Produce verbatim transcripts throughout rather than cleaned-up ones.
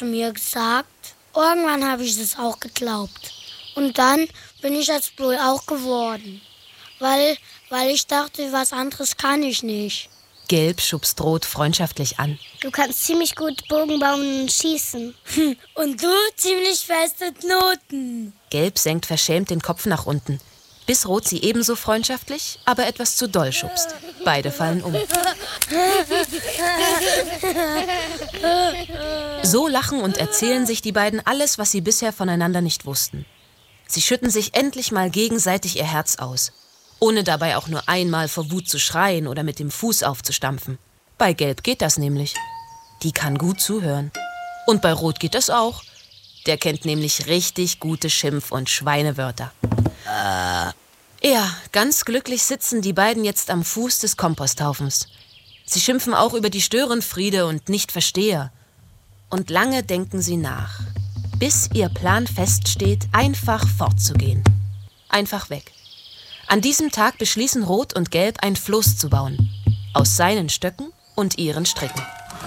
zu mir gesagt. Irgendwann habe ich es auch geglaubt. Und dann bin ich als Bull auch geworden. Weil, weil ich dachte, was anderes kann ich nicht. Gelb schubst Rot freundschaftlich an. Du kannst ziemlich gut Bogen bauen und schießen. Und du ziemlich feste Knoten. Gelb senkt verschämt den Kopf nach unten, bis Rot sie ebenso freundschaftlich, aber etwas zu doll schubst. Beide fallen um. So lachen und erzählen sich die beiden alles, was sie bisher voneinander nicht wussten. Sie schütten sich endlich mal gegenseitig ihr Herz aus, ohne dabei auch nur einmal vor Wut zu schreien oder mit dem Fuß aufzustampfen. Bei Gelb geht das nämlich. Die kann gut zuhören. Und bei Rot geht das auch. Der kennt nämlich richtig gute Schimpf- und Schweinewörter. Ja, ganz glücklich sitzen die beiden jetzt am Fuß des Komposthaufens. Sie schimpfen auch über die Störenfriede und Nichtversteher. Und lange denken sie nach, bis ihr Plan feststeht, einfach fortzugehen. Einfach weg. An diesem Tag beschließen Rot und Gelb, ein Floß zu bauen. Aus seinen Stöcken und ihren Stricken.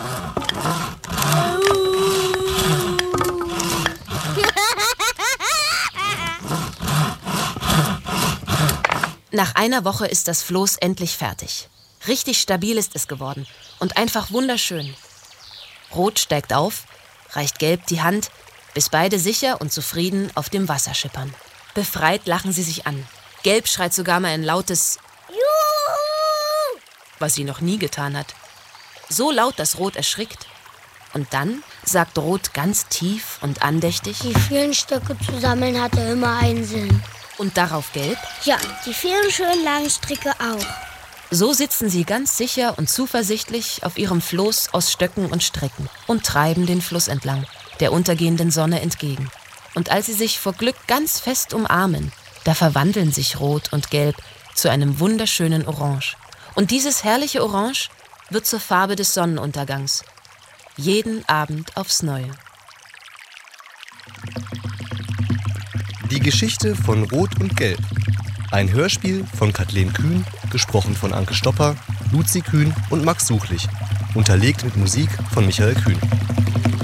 Nach einer Woche ist das Floß endlich fertig. Richtig stabil ist es geworden und einfach wunderschön. Rot steigt auf, reicht Gelb die Hand, bis beide sicher und zufrieden auf dem Wasser schippern. Befreit lachen sie sich an. Gelb schreit sogar mal ein lautes Juhu, was sie noch nie getan hat. So laut, dass Rot erschrickt. Und dann sagt Rot ganz tief und andächtig: Die vielen Stöcke zu sammeln hatte immer einen Sinn. Und darauf Gelb: Ja, die vielen schönen langen Stricke auch. So sitzen sie ganz sicher und zuversichtlich auf ihrem Floß aus Stöcken und Stricken und treiben den Fluss entlang, der untergehenden Sonne entgegen. Und als sie sich vor Glück ganz fest umarmen, da verwandeln sich Rot und Gelb zu einem wunderschönen Orange. Und dieses herrliche Orange wird zur Farbe des Sonnenuntergangs. Jeden Abend aufs Neue. Die Geschichte von Rot und Gelb. Ein Hörspiel von Kathleen Kühn, gesprochen von Anke Stopper, Luzi Kühn und Max Suchlich. Unterlegt mit Musik von Michael Kühn.